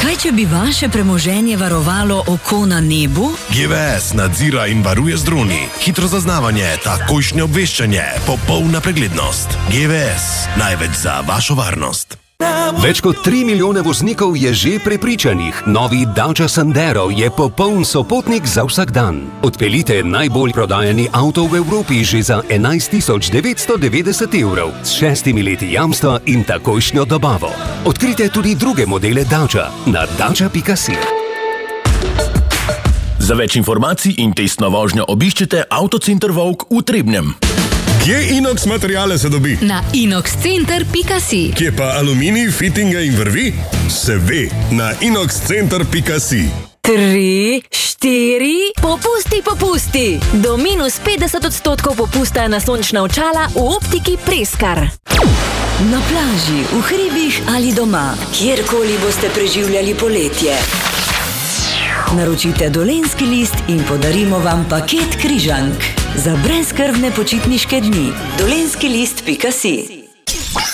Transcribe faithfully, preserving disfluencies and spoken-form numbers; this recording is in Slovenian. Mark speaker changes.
Speaker 1: Kaj, če bi vaše premoženje varovalo oko na nebu?
Speaker 2: G V S nadzira in varuje z droni. Hitro zaznavanje, takojšnje obveščanje, popolna preglednost. G V S, največ za vašo varnost.
Speaker 3: Več kot tri milijone voznikov je že prepričanih. Novi Dacia Sandero je popoln sopotnik za vsak dan. Odpeljite najbolj prodajani avto v Evropi že za enajst tisoč devetsto devetdeset evrov s šestimi leti jamstva in takojšnjo dobavo. Odkrite tudi druge modele Dacia na dacia pika si.
Speaker 4: Za več informacij in testno vožnjo obiščite Avtocenter Vovk v Trebnjem.
Speaker 5: Kje inox materijale se dobi?
Speaker 6: Na inox center pika si.
Speaker 5: Kje pa aluminij, fitinga in vrvi? Se ve, na inox center pika si.
Speaker 7: Tri, štiri, popusti, popusti. Do minus petdeset odstotkov popusta na sončna očala v optiki Preskar.
Speaker 1: Na plaži, v hribih ali doma, kjerkoli boste preživljali poletje. Naročite Dolenjski list in podarimo vam paket križank za brezskrbne počitniške dni. dolenjski list pika si.